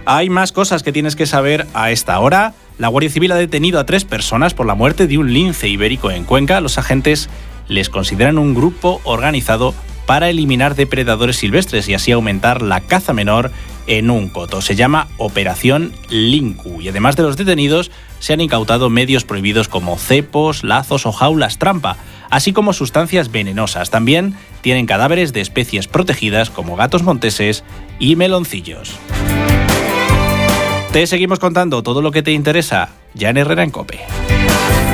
Hay más cosas que tienes que saber a esta hora. La Guardia Civil ha detenido a 3 personas por la muerte de un lince ibérico en Cuenca. Los agentes les consideran un grupo organizado para eliminar depredadores silvestres y así aumentar la caza menor en un coto. Se llama Operación Linku y además de los detenidos se han incautado medios prohibidos como cepos, lazos o jaulas trampa, así como sustancias venenosas. También tienen cadáveres de especies protegidas como gatos monteses y meloncillos. Te seguimos contando todo lo que te interesa ya en Herrera en COPE.